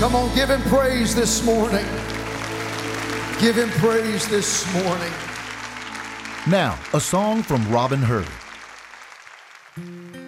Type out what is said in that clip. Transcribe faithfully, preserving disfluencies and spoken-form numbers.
Come on, give him praise this morning. Give him praise this morning. Now, a song from Robin Hurd.